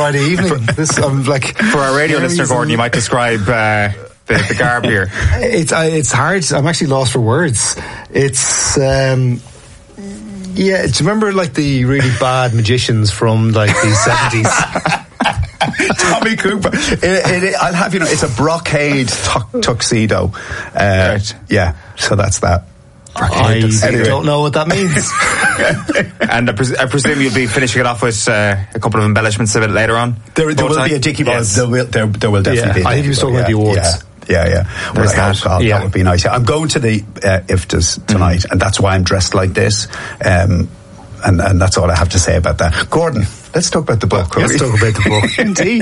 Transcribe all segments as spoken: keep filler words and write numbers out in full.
Friday evening. This, I'm like, for our radio listener, Gordon, you might describe uh, the, the garb here. It's uh, it's hard. I'm actually lost for words. It's um, yeah. Do you remember like the really bad magicians from like the seventies? Tommy Cooper. It, it, it, I'll have you know, it's a brocade tu- tuxedo. Uh, right. Yeah. So that's that. I anyway. don't know what that means. And I, pres- I presume you'll be finishing it off with uh, a couple of embellishments a bit later on. There, there will time? be a dicky ball. Yes. There will, there, there will definitely yeah, be. A I think he was talking yeah, about the awards. Yeah, yeah. yeah. Well, that. Oh, yeah. That would be nice. I'm going to the uh, I F T As tonight, mm. and that's why I'm dressed like this. Um, and, and that's all I have to say about that. Gordon, let's talk about the book. Let's talk about the book. Indeed.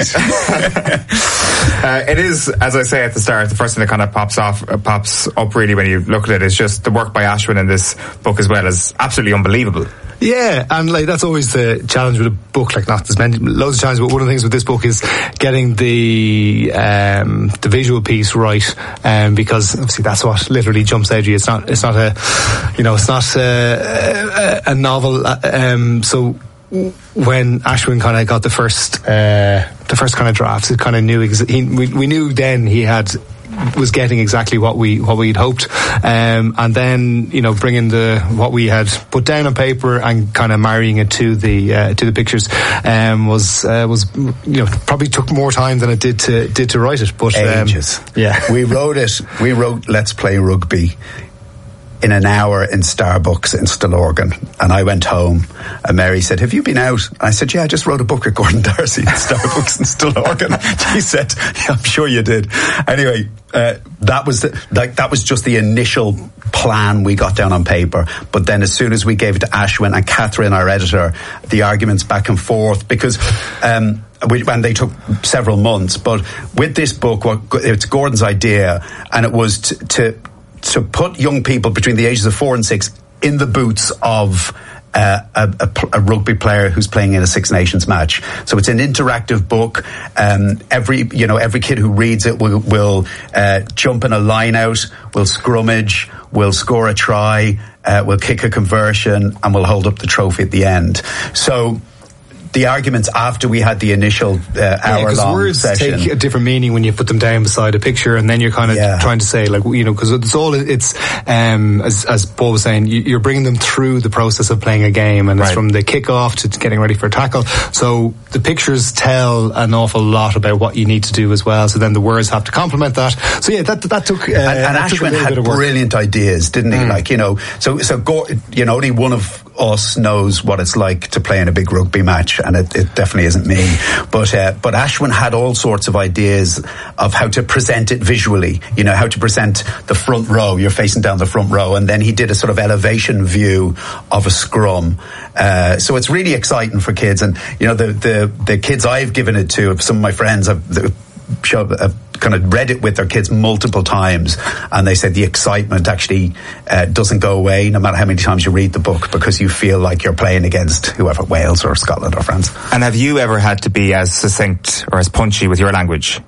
uh, it is, as I say at the start, the first thing that kind of pops off, uh, pops up really when you look at it is just the work by Ashwin in this book as well is absolutely unbelievable. Yeah, and like that's always the challenge with a book like that. There's many, loads of challenges, but one of the things with this book is getting the um, the visual piece right, um, because obviously that's what literally jumps out at you. It's not, it's not a, you know, it's not a, a, a novel. Um, so when Ashwin kind of got the first, uh, the first kind of drafts, it kind of knew ex- he, we, we knew then he had. was getting exactly what we what we'd hoped, um, and then you know bringing the what we had put down on paper and kind of marrying it to the uh, to the pictures um, was uh, was you know probably took more time than it did to did to write it. But ages, um, yeah, we wrote it. We wrote Let's Play Rugby in an hour in Starbucks in Stillorgan, and I went home and Mary said, have you been out? And I said, yeah, I just wrote a book with Gordon Darcy in Starbucks in Stillorgan. She said, yeah, I'm sure you did. Anyway, uh, that was the, like that was just the initial plan we got down on paper, but then as soon as we gave it to Ashwin and Catherine, our editor, the arguments back and forth, because um We, and they took several months, but with this book, what, it's Gordon's idea, and it was to, to to put young people between the ages of four and six in the boots of uh, a, a, a rugby player who's playing in a Six Nations match. So it's an interactive book. Um, every you know every kid who reads it will will uh, jump in a line out, will scrummage, will score a try, uh, will kick a conversion, and will hold up the trophy at the end. So the arguments after we had the initial uh, hour yeah, long words session take a different meaning when you put them down beside a picture, and then you're kind of yeah. trying to say, like, you know, because it's all it's um, as, as Paul was saying, you're bringing them through the process of playing a game, and right. it's from the kick-off to getting ready for a tackle. So the pictures tell an awful lot about what you need to do as well. So then the words have to complement that. So yeah, that that took uh, and, and that Ashwin took had brilliant ideas, didn't he? Mm. Like you know, so so go, you know, only one of us knows what it's like to play in a big rugby match, and it, it definitely isn't me. But uh, but Ashwin had all sorts of ideas of how to present it visually. You know, how to present the front row. You're facing down the front row, and then he did a sort of elevation view of a scrum. Uh, so it's really exciting for kids, and you know the the the kids I've given it to, some of my friends have showed. Uh, kind of read it with their kids multiple times, and they said the excitement actually uh, doesn't go away no matter how many times you read the book, because you feel like you're playing against whoever, Wales or Scotland or France. And have you ever had to be as succinct or as punchy with your language?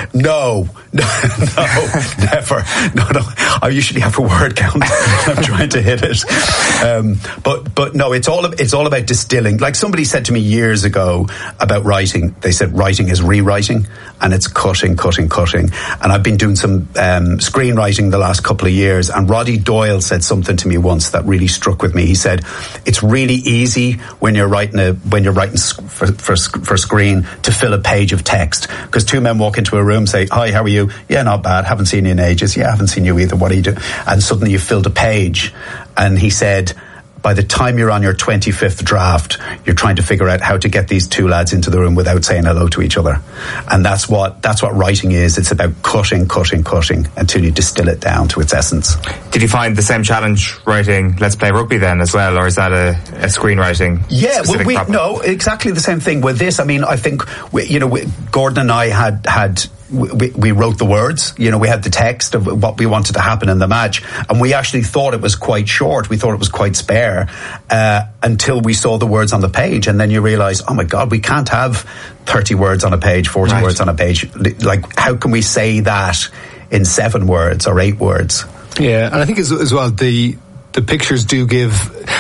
No, no, no, never. No, no. I usually have a word count. I'm trying to hit it. Um, but, but no, it's all, it's all about distilling. Like somebody said to me years ago about writing, they said writing is rewriting, and it's cutting, cutting, cutting. And I've been doing some, um, screenwriting the last couple of years, and Roddy Doyle said something to me once that really struck with me. He said, it's really easy when you're writing a, when you're writing for, for, for screen to fill a page of text, because two men walk into a room, say, hi, how are you? Yeah, not bad. Haven't seen you in ages. Yeah, haven't seen you either. What are you doing? And suddenly you filled a page. And he said, by the time you're on your twenty-fifth draft, you're trying to figure out how to get these two lads into the room without saying hello to each other. And that's what that's what writing is. It's about cutting, cutting, cutting until you distill it down to its essence. Did you find the same challenge writing Let's Play Rugby then as well, or is that a, a screenwriting? Yeah, well, we problem? no, exactly the same thing with this. I mean, I think we, you know, we, Gordon and I had had. We, we wrote the words, you know, we had the text of what we wanted to happen in the match, and we actually thought it was quite short. We thought it was quite spare uh, until we saw the words on the page, and then you realise, oh my God, we can't have thirty words on a page, forty right. words on a page. Like, how can we say that in seven words or eight words? Yeah, and I think as, as well, the the pictures do give,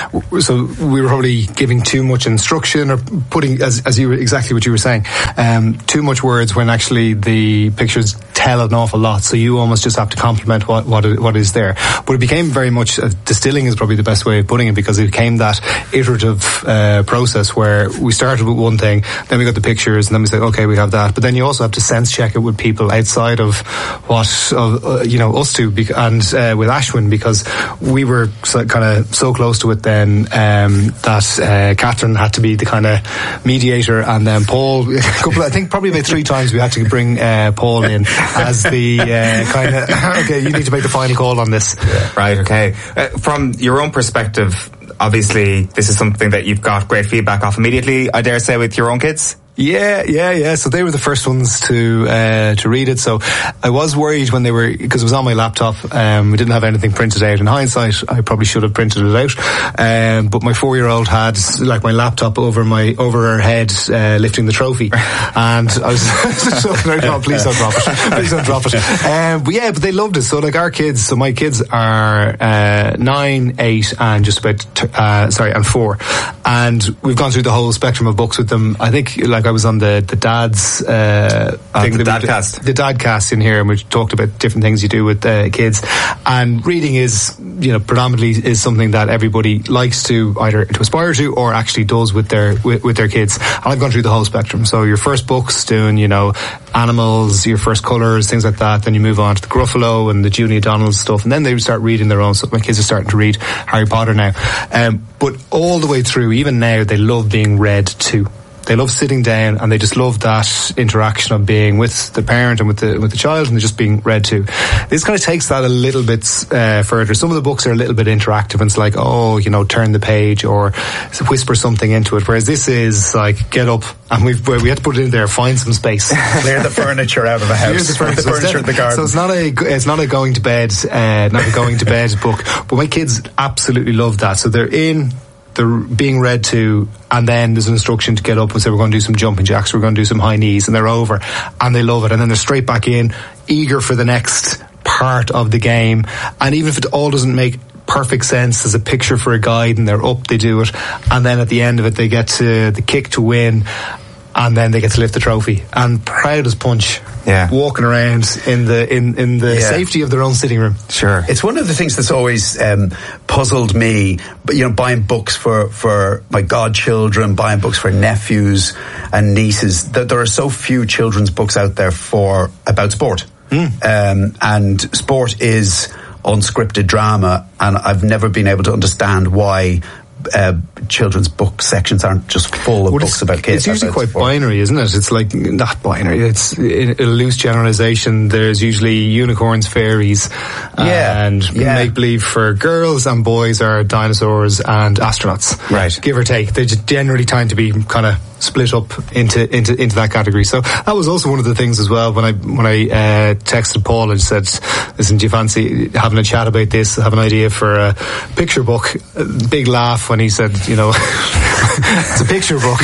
so we were probably giving too much instruction or putting, as, as you were, exactly what you were saying, um, too much words when actually the pictures tell an awful lot. So you almost just have to complement what, what, what is there. But it became very much, uh, distilling is probably the best way of putting it, because it became that iterative uh, process where we started with one thing, then we got the pictures, and then we said, okay, we have that. But then you also have to sense check it with people outside of what, of, uh, you know, us two, bec- and uh, with Ashwin, because we were so, kind of so close to it then um, that uh, Catherine had to be the kind of mediator, and then Paul, a couple, I think probably about three times we had to bring uh, Paul in as the uh, kind of, okay, you need to make the final call on this. Yeah. Right, okay. Uh, from your own perspective, obviously this is something that you've got great feedback off immediately, I dare say, with your own kids. Yeah, yeah, yeah. So they were the first ones to uh, to read it. So I was worried when they were, because it was on my laptop. Um, we didn't have anything printed out. In hindsight, I probably should have printed it out. Um, but my four-year-old had like my laptop over my over her head, uh, lifting the trophy, and I was just looking at it, please don't drop it, please don't drop it. Um, but yeah, but they loved it. So like our kids, so my kids are uh, nine, eight, and just about t- uh, sorry, and four, and we've gone through the whole spectrum of books with them. I think like. I was on the, the dad's uh, oh, thing. The dadcast. The dadcast in here, and we talked about different things you do with uh, kids. And reading is, you know, predominantly is something that everybody likes to either to aspire to or actually does with their with, with their kids. And I've gone through the whole spectrum. So your first books doing, you know, animals, your first colours, things like that. Then you move on to the Gruffalo and the Junie O'Donnell stuff, and then they start reading their own stuff. My kids are starting to read Harry Potter now. Um, but all the way through, even now, they love being read to. They love sitting down, and they just love that interaction of being with the parent and with the with the child, and they're just being read to. This kind of takes that a little bit uh, further. Some of the books are a little bit interactive, and it's like, oh, you know, turn the page or whisper something into it. Whereas this is like, get up, and we've we had to put it in there, find some space, clear the furniture out of the house, the furniture, the furniture in the garden. So it's not a it's not a going to bed, uh, not a going to bed book. But my kids absolutely love that. So they're in. They're being read to, and then there's an instruction to get up and say, we're going to do some jumping jacks, we're going to do some high knees, and they're over, and they love it, and then they're straight back in, eager for the next part of the game. And even if it all doesn't make perfect sense, there's a picture for a guide, and they're up, they do it, and then at the end of it, they get to the kick to win, and then they get to lift the trophy, and proud as punch. Yeah. Walking around in the in, in the yeah. safety of their own sitting room. Sure. It's one of the things that's always um, puzzled me, but you know, buying books for, for my godchildren, buying books for nephews and nieces, that there are so few children's books out there for about sport. Mm. Um, and sport is unscripted drama, and I've never been able to understand why Uh, children's book sections aren't just full of well, books about kids. It's usually quite sport. binary, isn't it? It's like, not binary, it's a loose generalisation. There's usually unicorns, fairies, yeah. and yeah. make-believe for girls, and boys are dinosaurs and astronauts. Right. Give or take. They just generally tend to be kind of split up into, into, into that category. So that was also one of the things as well when I, when I, uh, texted Paul and said, listen, do you fancy having a chat about this? I have an idea for a picture book. Big laugh when he said, you know, it's a picture book.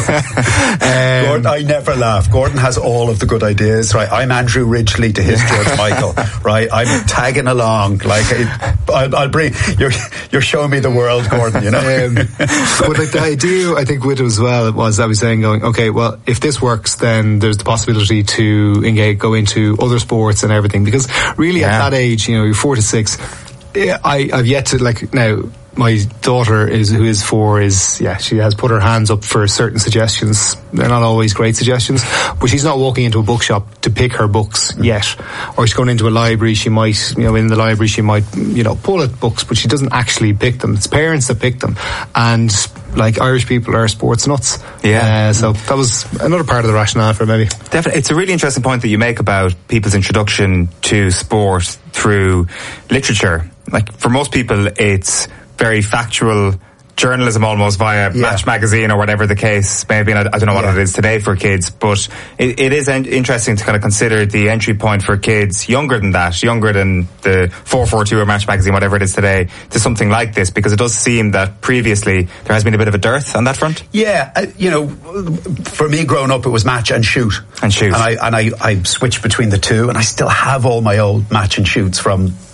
um, Gordon, I never laugh. Gordon has all of the good ideas, right? I'm Andrew Ridgeley to his George Michael, right? I'm tagging along, like, I'll, I'll bring, you're, you're showing me the world, Gordon, you know? Um, but like the idea, I think with it as well, it was, I was saying going, okay, well, if this works, then there's the possibility to engage, go into other sports and everything, because really yeah. at that age, you know, you're four to six, I, I've yet to, like, now, my daughter is who is four is yeah she has put her hands up for certain suggestions. They're not always great suggestions, but she's not walking into a bookshop to pick her books yet, or she's going into a library. She might, you know, in the library she might, you know, pull at books, but she doesn't actually pick them. It's parents that pick them, and like Irish people are sports nuts. Yeah. Uh, so that was another part of the rationale for it, maybe. Definitely, it's a really interesting point that you make about people's introduction to sport through literature. Like for most people, it's very factual journalism almost via yeah. Match Magazine or whatever the case may be. I don't know what yeah. it is today for kids, but it, it is interesting to kind of consider the entry point for kids younger than that, younger than the four forty-two or Match Magazine, whatever it is today, to something like this, because it does seem that previously there has been a bit of a dearth on that front. Yeah, uh, you know, for me growing up it was Match and Shoot. And Shoot. And I, and I, I switched between the two, and I still have all my old Match and Shoots from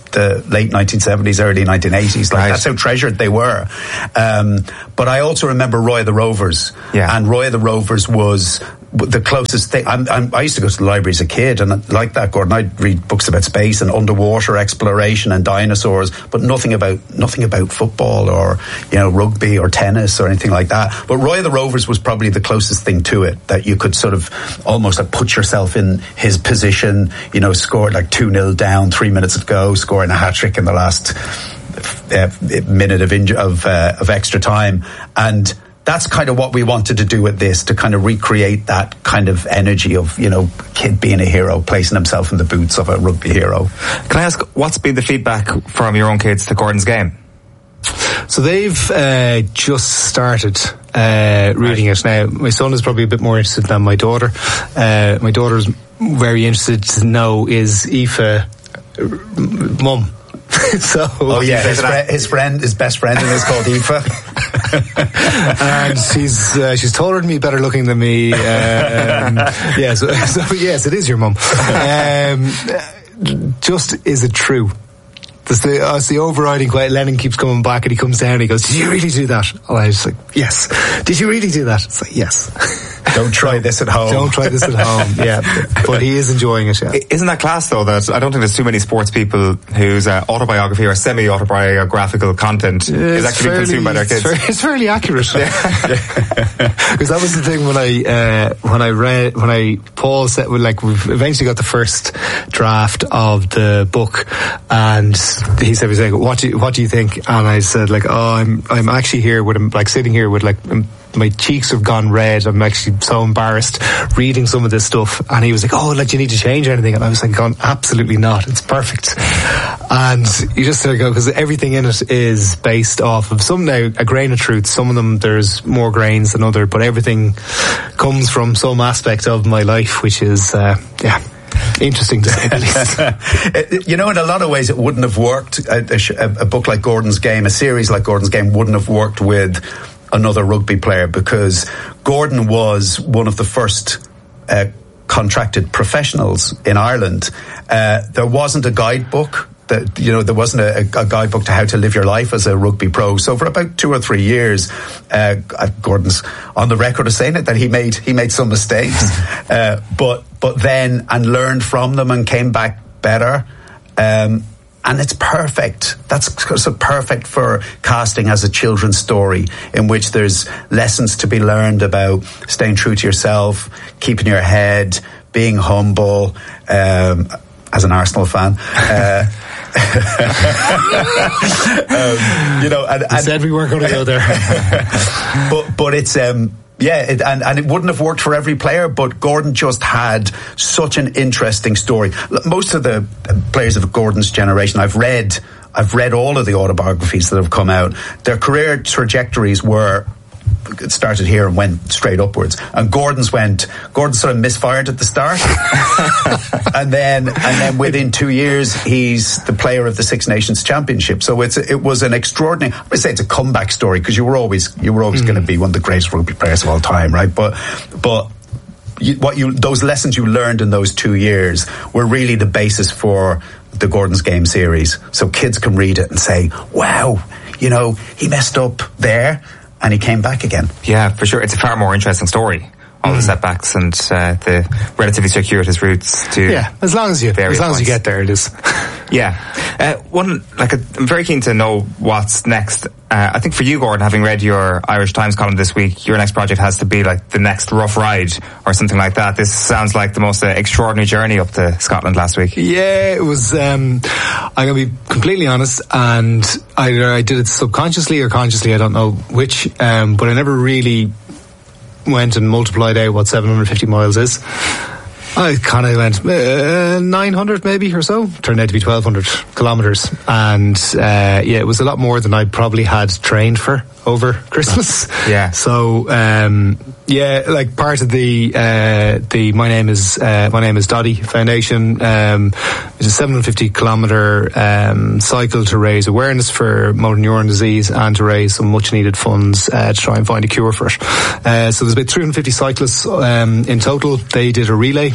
the late nineteen seventies, early nineteen eighties. Like, right. That's how treasured they were. Um, but I also remember Roy of the Rovers. Yeah. And Roy of the Rovers was the closest thing. I'm, I'm, I used to go to the library as a kid, and like that, Gordon, I'd read books about space and underwater exploration and dinosaurs, but nothing about nothing about football or, you know, rugby or tennis or anything like that. But Roy of the Rovers was probably the closest thing to it, that you could sort of almost like put yourself in his position. You know, scored like two nil down, three minutes to go, scoring a hat trick in the last uh, minute of inju- of, uh, of extra time, and that's kind of what we wanted to do with this, to kind of recreate that kind of energy of, you know, kid being a hero, placing himself in the boots of a rugby hero. Can I ask, what's been the feedback from your own kids to Gordon's Game? So they've uh, just started uh, reading it now. My son is probably a bit more interested than my daughter. Uh, my daughter's very interested to know, is Aoife mum? So, oh yeah, his, fr- his friend, his best friend is called Aoife. And she's uh, she's taller than me, better looking than me. Um, yeah, so, so yes, it is your mum. Um, just, is it true? That's the, uh, it's the overriding question. Lennon keeps coming back, and he comes down and he goes, "Did you really do that?" And I was like, "Yes." "Did you really do that?" It's like, "Yes." Don't try this at home. Don't try this at home. Yeah, but he is enjoying it. Yeah. Isn't that class though? That I don't think there's too many sports people whose uh, autobiography or semi-autobiographical content it's is actually fairly, consumed by their kids. It's, very, it's fairly accurate. Because that was the thing when I uh, when I read when I Paul said, well, like, we've eventually got the first draft of the book, and he said, "He's like, what do you, what do you think?" And I said, like, "Oh, I'm I'm actually here with him, like sitting here with like." Um, my cheeks have gone red. I'm actually so embarrassed reading some of this stuff." And he was like, "Oh, like, do you need to change anything?" And I was like, "Gone, absolutely not. It's perfect." And you just sort of go, because everything in it is based off of some, now a grain of truth. Some of them there's more grains than other, but everything comes from some aspect of my life, which is uh, yeah. interesting to say the least. You know, in a lot of ways, it wouldn't have worked. A, a, a book like Gordon's Game, a series like Gordon's Game, wouldn't have worked with another rugby player, because Gordon was one of the first uh, contracted professionals in Ireland. Uh, there wasn't a guidebook. That, you know, there wasn't a, a guidebook to how to live your life as a rugby pro. So for about two or three years, uh, Gordon's on the record of saying it, that he made he made some mistakes, uh, but but then and learned from them and came back better. Um, And it's perfect. That's so perfect for casting as a children's story, in which there's lessons to be learned about staying true to yourself, keeping your head, being humble. Um, as an Arsenal fan, uh, um, you know, and, and you said we weren't going to go there. but but it's um. Yeah, it, and, and it wouldn't have worked for every player, but Gordon just had such an interesting story. Most of the players of Gordon's generation, I've read, I've read all of the autobiographies that have come out. Their career trajectories were, it started here and went straight upwards. And Gordon's went, Gordon sort of misfired at the start. and then, and then within two years, he's the player of the Six Nations Championship. So it's, it was an extraordinary, I would say it's a comeback story, because you were always, you were always mm. going to be one of the greatest rugby players of all time, right? But, but, you, what you, those lessons you learned in those two years were really the basis for the Gordon's Game series. So kids can read it and say, wow, you know, he messed up there, and he came back again. Yeah, for sure. It's a far more interesting story. All mm. the setbacks and uh, the relatively circuitous routes to yeah. As long as you, as long points. as you get there, it is. Yeah. Uh, one like a, I'm very keen to know what's next. Uh, I think for you, Gordon, having read your Irish Times column this week, your next project has to be like the next Rough Ride or something like that. This sounds like the most uh, extraordinary journey up to Scotland last week. Yeah, it was. Um, I'm going to be completely honest, and either I did it subconsciously or consciously, I don't know which, um, but I never really went and multiplied out what seven hundred fifty miles is. I kind of went uh, nine hundred maybe or so. Turned out to be twelve hundred kilometres. And uh, yeah, it was a lot more than I probably had trained for over Christmas. Yeah. So um, yeah, like part of the uh, the my name is uh, my name is Doddy Foundation. Um, it's a seven hundred fifty kilometre um, cycle to raise awareness for motor neuron disease and to raise some much needed funds uh, to try and find a cure for it. Uh, so there's about three hundred fifty cyclists um, in total. They did a relay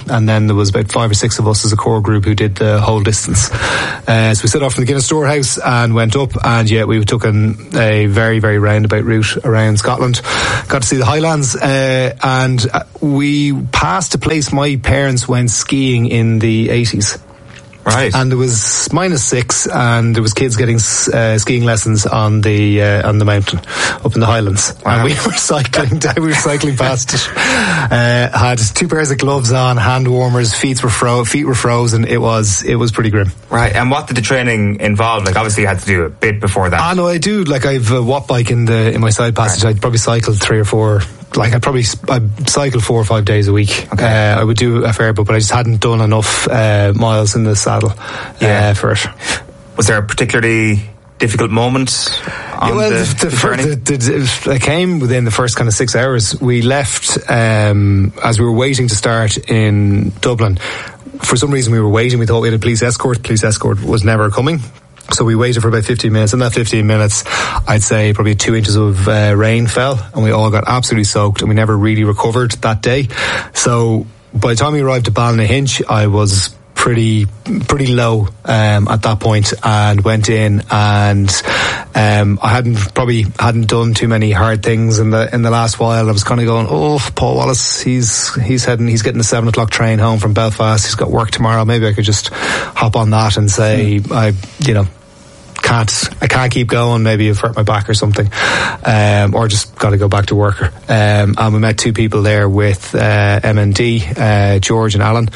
and then there was about five or six of us as a core group who did the whole distance. Uh, so we set off from the Guinness Storehouse and went up, and yeah, we took an, a very, very roundabout route around Scotland. Got to see the Highlands, uh, and we passed a place my parents went skiing in the eighties. Right. And there was minus six, and there was kids getting uh, skiing lessons on the uh, on the mountain up in the Highlands. Wow. And we were cycling down, we were cycling past it. Uh, had two pairs of gloves on, hand warmers, feet were fro- feet were frozen. It was it was pretty grim. Right. And what did the training involve? Like, obviously you had to do a bit before that. Ah, no, I do. Like, I've a watt bike in the in my side passage. Right. I'd probably cycled three or four. Like, I'd probably I'd cycle four or five days a week. Okay. Uh, I would do a fair bit, but I just hadn't done enough uh, miles in the saddle yeah. uh, for it. Was there a particularly difficult moment on yeah, well, the, the, the, the journey? The, the, the, I came within the first kind of six hours. We left um, as we were waiting to start in Dublin. For some reason we were waiting. We thought we had a police escort. Police escort was never coming. So we waited for about fifteen minutes. In that fifteen minutes, I'd say probably two inches of uh, rain fell, and we all got absolutely soaked, and we never really recovered that day. So by the time we arrived at Ballynahinch, I was pretty pretty low um, at that point, and went in, and um, I hadn't probably hadn't done too many hard things in the in the last while. I was kind of going, oh, Paul Wallace, he's he's heading, he's getting the seven o'clock train home from Belfast. He's got work tomorrow. Maybe I could just hop on that and say, mm. I, you know. Can't I can't keep going. Maybe I've hurt my back or something, um, or just got to go back to work. Um, and we met two people there with uh, M N D, uh, George and Alan,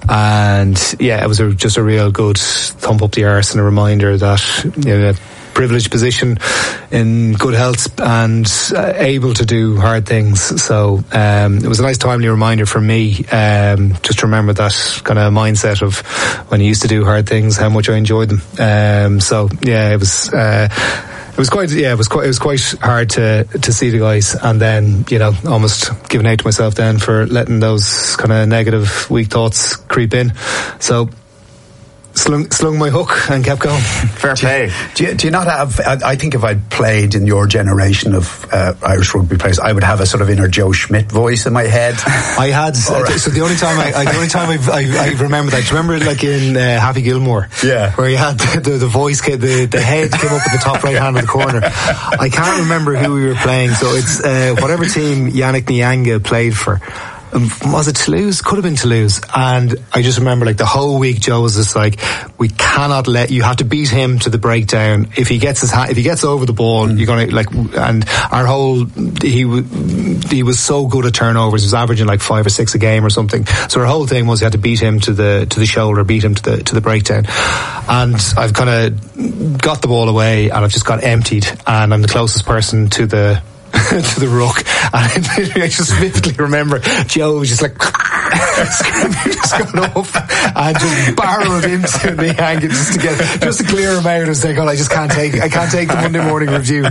and yeah, it was a, just a real good thump up the arse and a reminder that, you know, privileged position in good health and uh, able to do hard things. So um, it was a nice timely reminder for me, um, just to remember that kind of mindset of when I used to do hard things, how much I enjoyed them. Um, so yeah, it was uh, it was quite yeah it was quite it was quite hard to to see the guys, and then, you know, almost giving out to myself then for letting those kind of negative weak thoughts creep in. So Slung, slung my hook and kept going. Fair play. Do you, do you not have, I, I think if I'd played in your generation of uh, Irish rugby players, I would have a sort of inner Joe Schmidt voice in my head. I had, right. So the only time I, I the only time I, I, I remember that, do you remember like in uh, Happy Gilmore? Yeah. Where you had the, the, the voice, the, the head came up at the top right hand of the corner. I can't remember who we were playing, so it's uh, whatever team Yannick Nyanga played for. Um, was it Toulouse? Could have been Toulouse. And I just remember, like, the whole week Joe was just like, we cannot let, you have to beat him to the breakdown. If he gets his ha- if he gets over the ball, mm. you're gonna, like, and our whole, he he was so good at turnovers. He was averaging like five or six a game or something. So our whole thing was you had to beat him to the to the shoulder, beat him to the to the breakdown. And I've kind of got the ball away, and I've just got emptied, and I'm the closest person to the to the ruck, and I just vividly remember Joe was just like just got up and just barreled into the angle just to get just to clear him out and say, God, I just can't take I can't take the Monday morning review.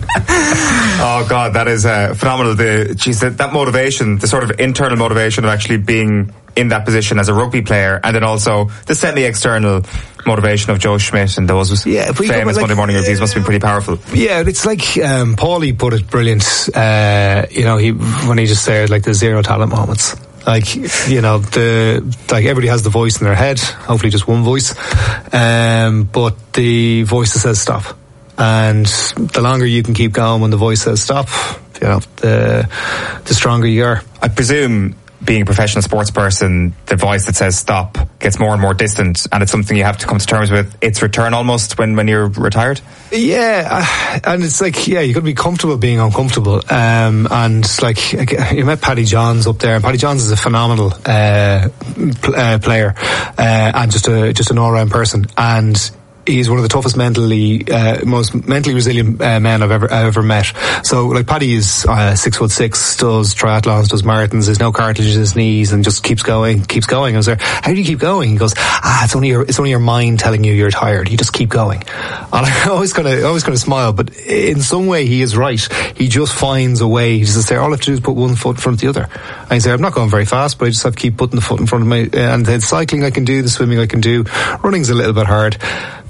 Oh God, that is uh, phenomenal. The geez, that, that motivation, the sort of internal motivation of actually being in that position as a rugby player, and then also the semi-external motivation of Joe Schmidt and those yeah, famous like, Monday morning reviews must be pretty powerful. Yeah, it's like um, Paulie put it brilliant. Uh, you know, he when he just said like the zero talent moments. Like, you know, the like everybody has the voice in their head. Hopefully, just one voice, um, but the voice that says stop. And the longer you can keep going when the voice says stop, you know, the the stronger you are. I presume, being a professional sports person, the voice that says stop gets more and more distant, and it's something you have to come to terms with its return almost when, when you're retired? Yeah, uh, and it's like, yeah, you've got to be comfortable being uncomfortable. Um, and like, you met Paddy Johns up there, and Paddy Johns is a phenomenal uh, pl- uh, player, uh, and just a just an all-round person. And he's one of the toughest mentally, uh, most mentally resilient uh, men I've ever I've ever met. So, like, Paddy is uh, six foot six, does triathlons, does marathons, there's no cartilage in his knees, and just keeps going, keeps going. I was there, how do you keep going? He goes, ah, it's only your, it's only your mind telling you you're tired. You just keep going. And I always kind of, always kind of smile, but in some way he is right. He just finds a way. He just say, all I have to do is put one foot in front of the other. And he say, I'm not going very fast, but I just have to keep putting the foot in front of me. And then cycling I can do, the swimming I can do, running's a little bit hard.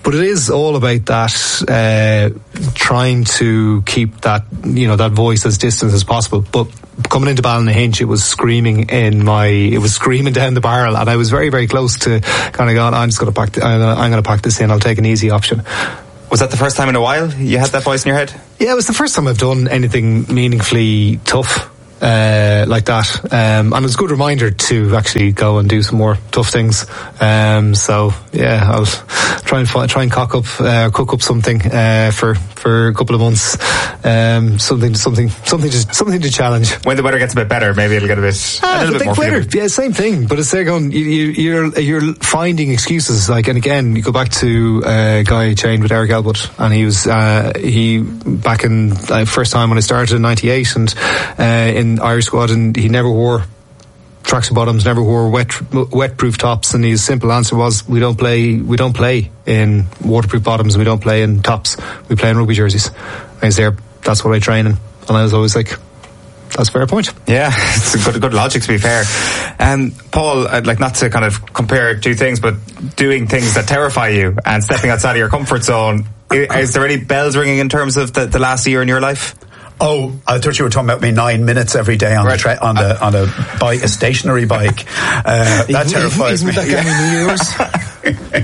but it is all about that, uh, trying to keep that, you know, that voice as distant as possible. But coming into Ballynahinch, it was screaming in my, it was screaming down the barrel, and I was very, very close to kind of going, I'm just going to pack, th- I'm going to pack this in. I'll take an easy option. Was that the first time in a while you had that voice in your head? Yeah, it was the first time I've done anything meaningfully tough. Uh, like that, um, and it's a good reminder to actually go and do some more tough things. Um, so yeah, I'll try and find, try and cock up, uh, cook up something uh, for for a couple of months. Um, something, something, something, to, something to challenge. When the weather gets a bit better, maybe it'll get a bit, ah, a little bit more. Weather, yeah, same thing. But it's there going. You, you, you're you're finding excuses. Like, and again, you go back to a guy I trained with, Eric Elwood, and he was uh, he back in uh, first time when I started in ninety-eight, and uh, in Irish squad, and he never wore tracksuit bottoms, never wore wet wet-proof tops, and his simple answer was, we don't play we don't play in waterproof bottoms, and we don't play in tops, we play in rugby jerseys. And he's there, that's what I train in. And I was always like, that's a fair point. Yeah, it's a good, good logic, to be fair. Um, Paul, I'd like not to kind of compare two things, but doing things that terrify you and stepping outside of your comfort zone, is there any bells ringing in terms of the, the last year in your life? Oh, I thought you were talking about me nine minutes every day on right. the tra- on the on a bike, a stationary bike. Uh, that terrifies Isn't me. That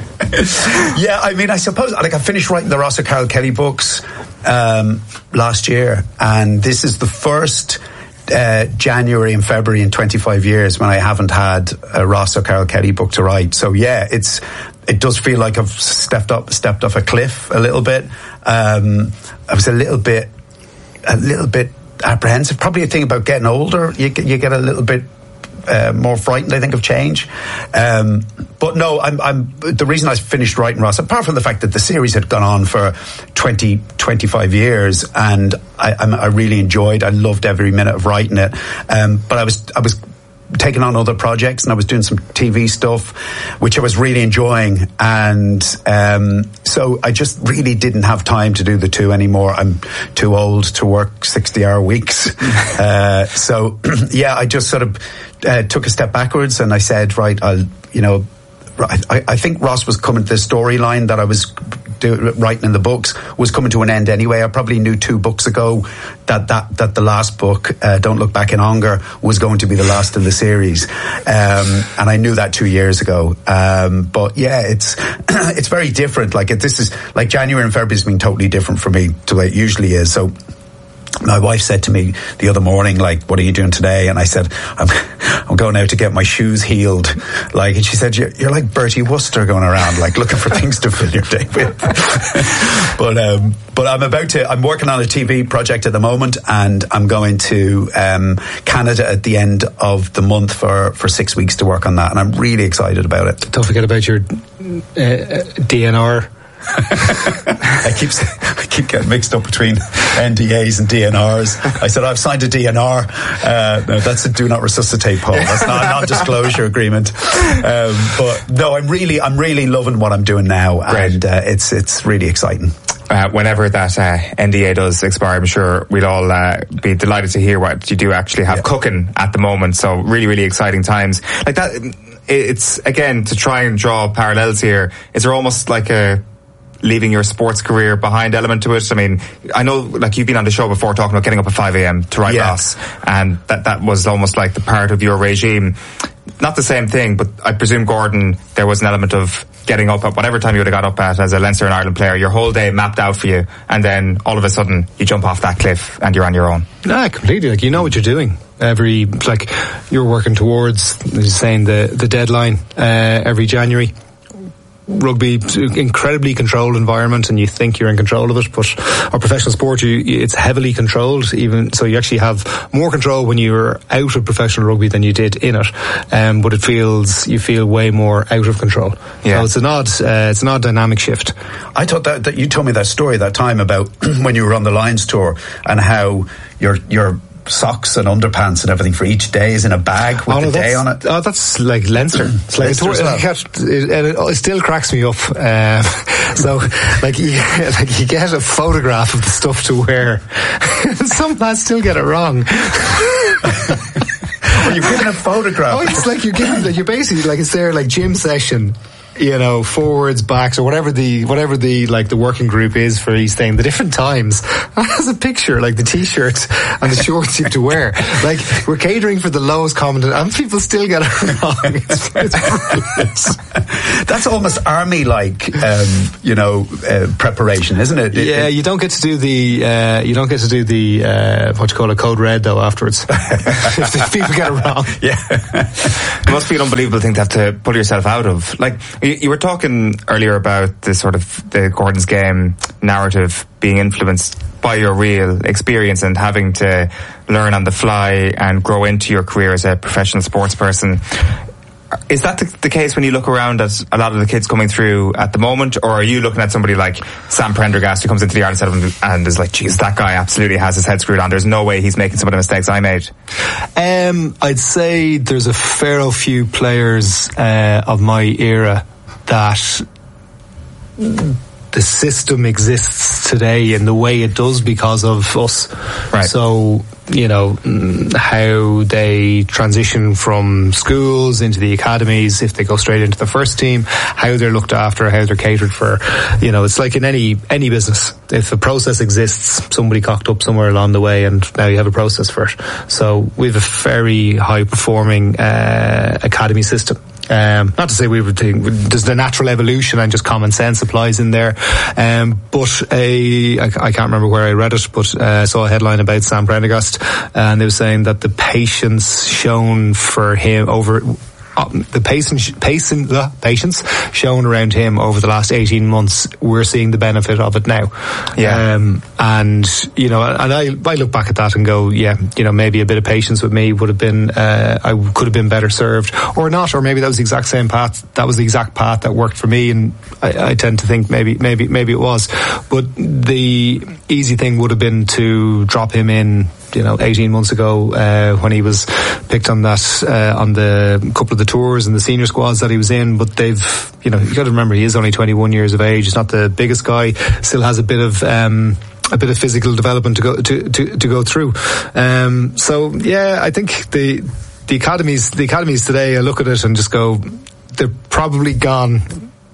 yeah. yeah, I mean, I suppose like I finished writing the Ross O'Carroll Kelly books um, last year, and this is the first uh, January and February in twenty-five years when I haven't had a Ross O'Carroll Kelly book to write. So yeah, it's it does feel like I've stepped up, stepped off a cliff a little bit. Um, I was a little bit. a little bit apprehensive. Probably a thing about getting older. You get, you get a little bit uh, more frightened, I think, of change. Um, but no, I'm, I'm, the reason I finished writing Ross, apart from the fact that the series had gone on for twenty, twenty-five years, and I, I'm, I really enjoyed, I loved every minute of writing it. Um, but I was, I was taking on other projects, and I was doing some T V stuff, which I was really enjoying, and um, so I just really didn't have time to do the two anymore. I'm too old to work sixty hour weeks. uh, so yeah, I just sort of uh, took a step backwards, and I said, right, I'll, you know, I, I think Ross was coming to the storyline that I was do, writing in the books was coming to an end anyway. I probably knew two books ago that that, that the last book, uh, Don't Look Back in Anger, was going to be the last in the series. Um, and I knew that two years ago. Um, but yeah, it's, it's very different. Like it, this is like January and February has been totally different for me to the way it usually is. So my wife said to me the other morning, like, what are you doing today? And I said, I'm, I'm going out to get my shoes healed. Like, and she said, you're, you're like Bertie Wooster going around, like looking for things to fill your day with. but, um, but I'm about to, I'm working on a T V project at the moment, and I'm going to, um, Canada at the end of the month for, for six weeks to work on that. And I'm really excited about it. Don't forget about your uh, D N R. I keep I keep getting mixed up between N D As and D N Rs. I said I've signed a D N R. Uh, no, that's a do not resuscitate, Paul. That's not a non-disclosure agreement. Um, but no, I'm really I'm really loving what I'm doing now, Great. and uh, it's it's really exciting. Uh, whenever that uh, N D A does expire, I'm sure we'll all uh, be delighted to hear what you do actually have yeah. cooking at the moment. So really, really exciting times. Like that, it's again to try and draw parallels here. Is there almost like a leaving your sports career behind element to it? I mean, I know, like, you've been on the show before talking about getting up at five a.m. to write yeah. Ross, and that that was almost like the part of your regime. Not the same thing, but I presume, Gordon, there was an element of getting up at whatever time you would have got up at as a Leinster and Ireland player, your whole day mapped out for you, and then all of a sudden you jump off that cliff and you're on your own. Nah, completely. Like, you know what you're doing. Every, like, you're working towards, as you're saying, the, the deadline uh, every January. Rugby, incredibly controlled environment, and you think you're in control of it, but our professional sport, you, it's heavily controlled, even so you actually have more control when you're out of professional rugby than you did in it, um, but it feels, you feel way more out of control. Yeah. So it's an odd, uh, it's an odd dynamic shift. I thought that, that you told me that story that time about when you were on the Lions tour, and how your your socks and underpants and everything for each day is in a bag with oh, no, the day on it. Oh, that's like Leinster. It's like Leinster it, well. it, it, it still cracks me up. Um, so, like you, like you get a photograph of the stuff to wear. Some lads still get it wrong. Well, you're given a photograph. Oh, it's like you're given, like you're basically like it's there like gym session. you know, forwards, backs, or whatever the whatever the like the working group is for each thing, the different times, has a picture like the t-shirt and the shorts you have to wear. Like, we're catering for the lowest common, and people still get it wrong. It's, it's brilliant. That's almost army-like, um, you know, uh, preparation, isn't it? Yeah, you don't get to do the uh, you don't get to do the uh, what you call a code red though afterwards. If people get it wrong. Yeah, it must be an unbelievable thing to have to pull yourself out of. Like, you, you were talking earlier about the sort of the Gordon's Game narrative being influenced by your real experience and having to learn on the fly and grow into your career as a professional sports person. Is that the, the case when you look around at a lot of the kids coming through at the moment, or are you looking at somebody like Sam Prendergast who comes into the Ireland setup and is like, geez, that guy absolutely has his head screwed on. There's no way he's making some of the mistakes I made. Um, I'd say there's a fair few players uh, of my era that the system exists today in the way it does because of us. Right. So, you know, how they transition from schools into the academies, if they go straight into the first team, how they're looked after, how they're catered for. You know, it's like in any any business. If a process exists, somebody cocked up somewhere along the way, and now you have a process for it. So we have a very high performing uh, academy system. Um, not to say we would think there's the natural evolution and just common sense applies in there. Um, but a, I, I can't remember where I read it, but uh, I saw a headline about Sam Prendergast, and they were saying that the patience shown for him over uh, the patience, patience, the patience shown around him over the last eighteen months, we're seeing the benefit of it now. Yeah. Um, and, you know, and I, I look back at that and go, yeah, you know, maybe a bit of patience with me would have been, uh, I could have been better served, or not, or maybe that was the exact same path, that was the exact path that worked for me, and I, I tend to think maybe, maybe, maybe it was. But the easy thing would have been to drop him in, you know, eighteen months ago, uh, when he was picked on that, uh, on the couple of the tours and the senior squads that he was in. But they've, you know, you got to remember, he is only twenty-one years of age. He's not the biggest guy, still has a bit of, um, a bit of physical development to go, to, to, to go through. Um, so yeah, I think the, the academies, the academies today, I look at it and just go, they're probably gone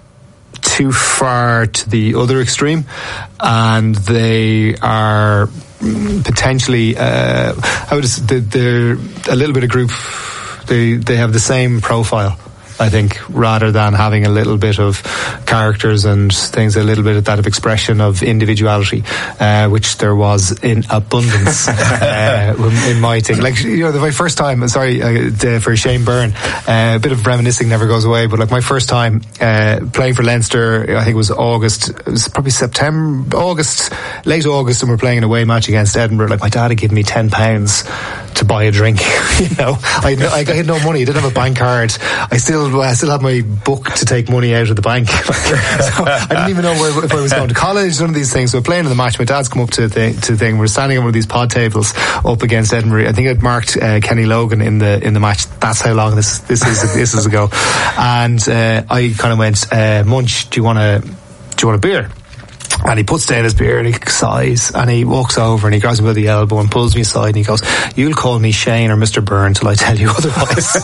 too far to the other extreme, and they are potentially uh, how would they're a little bit of group. They they have the same profile, I think, rather than having a little bit of characters and things, a little bit of that of expression of individuality, uh, which there was in abundance uh, in my thing. Like, you know, the, my first time, sorry, uh, for Shane Byrne, uh, a bit of reminiscing never goes away, but like my first time uh, playing for Leinster, I think it was August, it was probably September, August, late August, and we're playing an away match against Edinburgh. Like, my dad had given me ten pounds to buy a drink. You know, I, I, I had no money, I didn't have a bank card, I still I still had my book to take money out of the bank. So I didn't even know where, if I was going to college, none of these things. So we're playing in the match, my dad's come up to the, to the thing, we're standing on one of these pod tables up against Edinburgh. I think I'd marked uh, Kenny Logan in the in the match. That's how long this this is this is ago. And uh, I kind of went, uh, Munch, do you want a do you want a beer? And he puts down his beer and he sighs and he walks over and he grabs me by the elbow and pulls me aside and he goes, "You'll call me Shane or Mister Byrne till I tell you otherwise."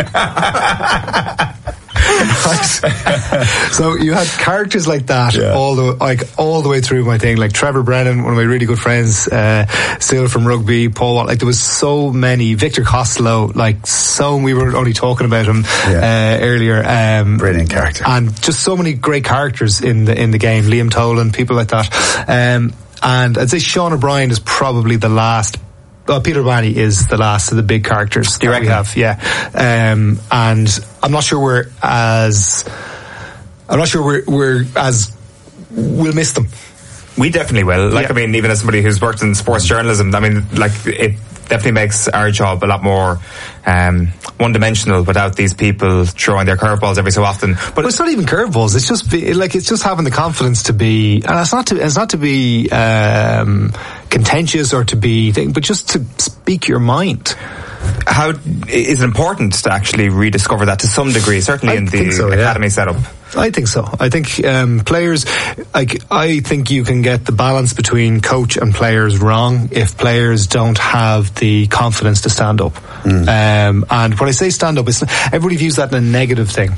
So you had characters like that, yeah, all the like all the way through my thing. Like Trevor Brennan, one of my really good friends, uh, still from rugby. Paul Watt, like there was so many. Victor Costello, like so. We were only talking about him yeah. uh, earlier. Um, Brilliant character, and just so many great characters in the in the game. Liam Tolan, people like that. Um, and I'd say Sean O'Brien is probably the last. Well, Peter Barney is the last of the big characters Do you reckon? we have, yeah. Um, and I'm not sure we're as, I'm not sure we're, we're as, we'll miss them. We definitely will. Like, yeah. I mean, even as somebody who's worked in sports journalism, I mean, like, it definitely makes our job a lot more um, one-dimensional without these people throwing their curveballs every so often. But well, it's not even curveballs. It's just be, like it's just having the confidence to be, and it's not to it's not to be um, contentious or to be, but just to speak your mind. How is it important to actually rediscover that to some degree? Certainly I in the so, academy yeah. setup. I think so. I think um, players, like I think you can get the balance between coach and players wrong if players don't have the confidence to stand up. Mm. Um, and when I say stand up, it's, everybody views that in a negative thing.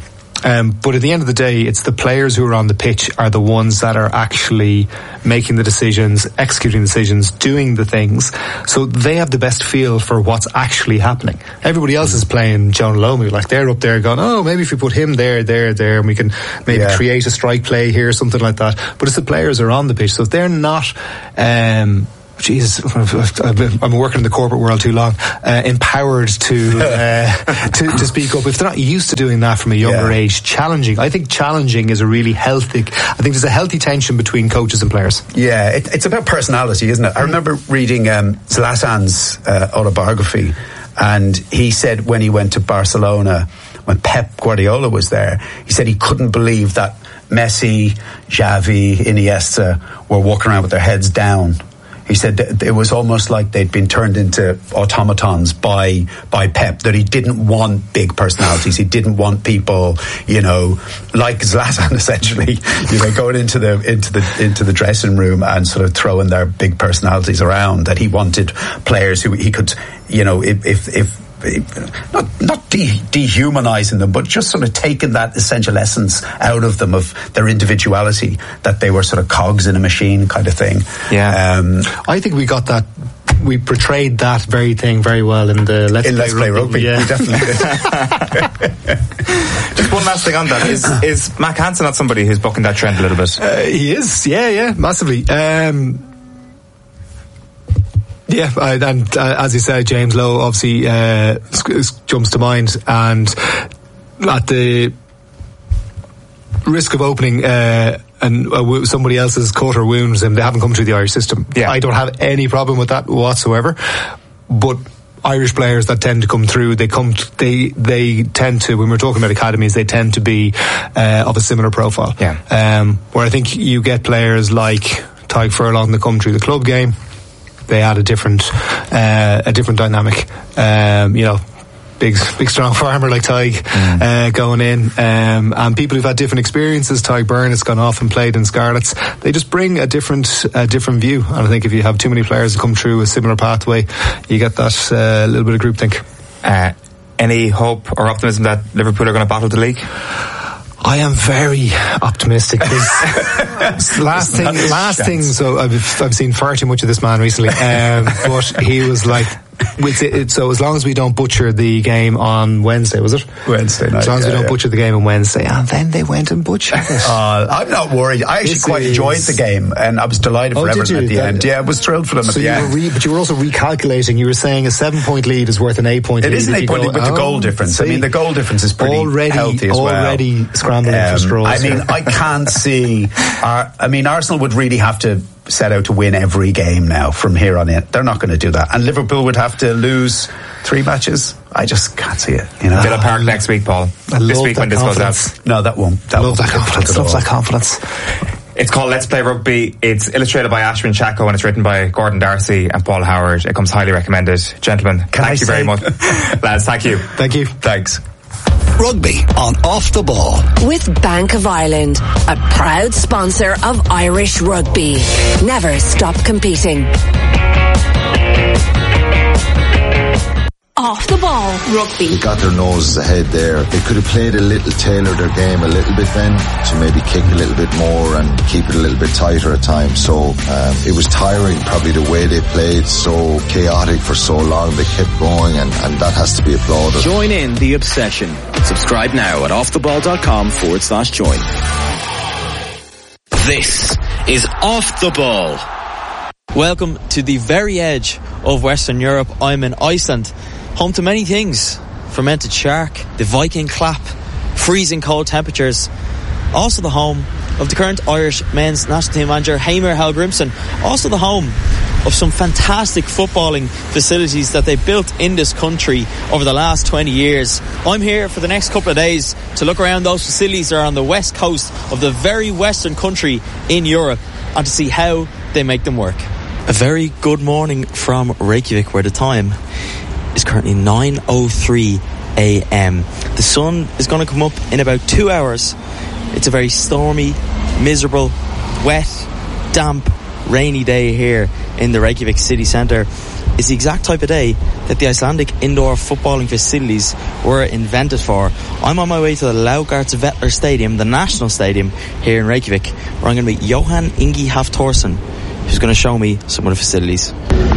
Um, but at the end of the day, it's the players who are on the pitch are the ones that are actually making the decisions, executing decisions, doing the things. So they have the best feel for what's actually happening. Everybody else is playing Jonah Lomu, like they're up there going, oh, maybe if we put him there, there, there, and we can maybe yeah. create a strike play here, something like that. But it's the players who are on the pitch. So if they're not, um, Jesus, I've been, I've been working in the corporate world too long. Uh, empowered to, uh, to to speak up. If they're not used to doing that from a younger yeah. age, challenging. I think challenging is a really healthy. I think there's a healthy tension between coaches and players. Yeah, it, it's about personality, isn't it? I remember reading um, Zlatan's uh, autobiography, and he said when he went to Barcelona, when Pep Guardiola was there, he said he couldn't believe that Messi, Xavi, Iniesta were walking around with their heads down. He said it was almost like they'd been turned into automatons by by Pep, that he didn't want big personalities. He didn't want people, you know, like Zlatan essentially, you know, going into the into the into the dressing room and sort of throwing their big personalities around. That he wanted players who he could, you know, if if, if not not de- dehumanizing them, but just sort of taking that essential essence out of them, of their individuality, that they were sort of cogs in a machine kind of thing. Yeah, um, I think we got that. We portrayed that very thing very well in the Let's, in Play, Let's Play Rugby. Yeah, we definitely did. Just one last thing on that. Is, is Mack Hansen not somebody who's bucking that trend a little bit? Uh, he is, yeah, yeah, massively. Um, Yeah, uh, and uh, as you said, James Lowe obviously uh, jumps to mind, and at the risk of opening uh, and uh, somebody else's cut or wounds them, they haven't come through the Irish system. Yeah. I don't have any problem with that whatsoever, but Irish players that tend to come through, they come, t- they they tend to, when we're talking about academies, they tend to be uh, of a similar profile. Yeah. Um, where I think you get players like Tadhg Furlong that come through the club game. They add a different, uh, a different dynamic. Um, you know, big, big strong farmer like Tadhg mm. uh, going in, um, and people who've had different experiences. Tadhg Byrne has gone off and played in Scarlets. They just bring a different, a different view. And I think if you have too many players that come through a similar pathway, you get that uh, little bit of groupthink. Uh, any hope or optimism that Liverpool are going to battle the league? I am very optimistic. last thing, last thing. So I've I've seen far too much of this man recently, um, but he was like, with it, so as long as we don't butcher the game on Wednesday, was it Wednesday night? As long as yeah, we don't yeah. butcher the game on Wednesday, and then they went and butchered it. Uh, I'm not worried. I actually This quite is... enjoyed the game, and I was delighted for oh, Everton at the that, end. Yeah, I was thrilled for them so at the you end. Were re, but you were also recalculating. You were saying a seven-point lead is worth an eight-point lead. It is an eight-point lead with the goal oh, difference. See, I mean, the goal difference is pretty already, healthy as well. Already scrambling um, for straws. I mean, I can't see. Our, I mean, Arsenal would really have to set out to win every game now from here on in. They're not going to do that, and Liverpool would have to lose three matches. I just can't see it. You know, Villa Park next week, Paul. I this love week that when this confidence. goes out. No, that won't. That love won't that confidence. Love that confidence. It's called Let's Play Rugby. It's illustrated by Ashwin Chacko and it's written by Gordon Darcy and Paul Howard. It comes highly recommended. Gentlemen, Can thank I you say- very much. Lads, thank you. Thank you. Thanks. Rugby on Off the Ball. With Bank of Ireland, a proud sponsor of Irish rugby. Never stop competing. Off the Ball Rugby. They got their noses ahead there. They could have played a little, tailored their game a little bit then to maybe kick a little bit more and keep it a little bit tighter at times. So um, it was tiring, probably the way they played, so chaotic for so long. They kept going, and, and that has to be applauded. Join in the obsession. Subscribe now at offtheball.com forward slash join. This is Off the Ball. Welcome to the very edge of Western Europe. I'm in Iceland, home to many things. Fermented shark, the Viking clap, freezing cold temperatures. Also the home of the current Irish men's national team manager, Heimir Hallgrimsson. Also the home of some fantastic footballing facilities that they built in this country over the last twenty years. I'm here for the next couple of days to look around those facilities that are on the west coast of the very western country in Europe and to see how they make them work. A very good morning from Reykjavik, where the time is currently nine oh three a.m. The sun is going to come up in about two hours. It's a very stormy, miserable, wet, damp, rainy day here in the Reykjavik city centre. is the exact type of day that the Icelandic indoor footballing facilities were invented for. I'm on my way to the Laugardalsvellir Stadium, the national stadium here in Reykjavik, where I'm going to meet Johan Ingi Hafþórsson, who's going to show me some of the facilities.